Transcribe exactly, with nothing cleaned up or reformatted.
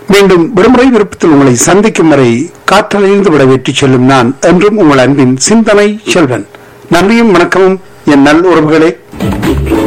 மீண்டும் விடுமுறை விருப்பத்தில் உங்களை சந்திக்கும் வரை காற்றலைந்து விட வெற்றிச் செல்லும் நான் என்றும் உங்கள் அன்பின் சிந்தனை செல்வன். நன்றியும் வணக்கமும் என் நல் உறவுகளே.